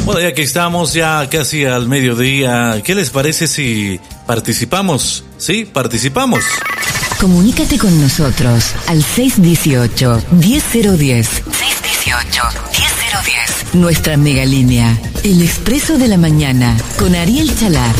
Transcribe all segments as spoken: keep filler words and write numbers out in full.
Bueno, ya que estamos ya casi al mediodía, ¿qué les parece si participamos? ¿Sí? ¿Participamos? Comunícate con nosotros al seis dieciocho, diez cero diez. seis dieciocho, diez cero diez. Nuestra mega línea, El Expreso de la Mañana, con Ariel Chalar.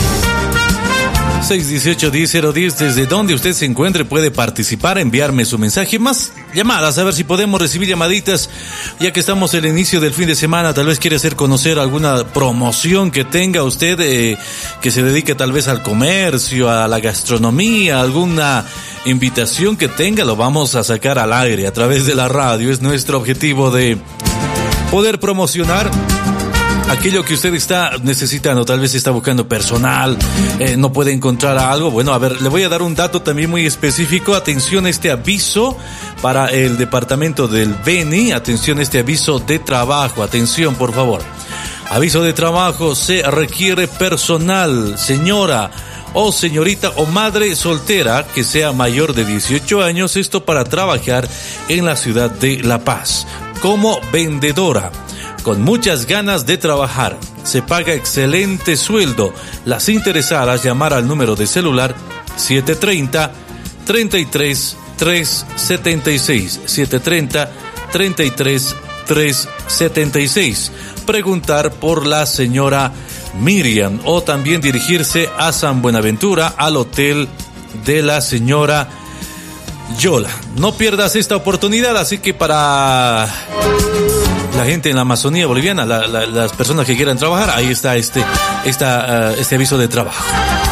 seis dieciocho, diez cero diez, desde donde usted se encuentre puede participar, enviarme su mensaje, más llamadas, a ver si podemos recibir llamaditas, ya que estamos en el inicio del fin de semana. Tal vez quiere hacer conocer alguna promoción que tenga usted, eh, que se dedique tal vez al comercio, a la gastronomía, alguna invitación que tenga, lo vamos a sacar al aire a través de la radio. Es nuestro objetivo de poder promocionar aquello que usted está necesitando. Tal vez está buscando personal, eh, no puede encontrar algo. Bueno, a ver, le voy a dar un dato también muy específico. Atención a este aviso para el departamento del Beni. Atención a este aviso de trabajo. Atención, por favor. Aviso de trabajo: se requiere personal, señora o señorita o madre soltera que sea mayor de dieciocho años. Esto para trabajar en la ciudad de La Paz como vendedora, con muchas ganas de trabajar. Se paga excelente sueldo. Las interesadas, llamar al número de celular siete treinta, treinta y tres, tres setenta y seis. siete treinta, treinta y tres, tres setenta y seis. Preguntar por la señora Miriam, o también dirigirse a San Buenaventura, al hotel de la señora Yola. No pierdas esta oportunidad, así que para la gente en la Amazonía boliviana, la, la, las personas que quieran trabajar, ahí está este, esta, uh, este aviso de trabajo.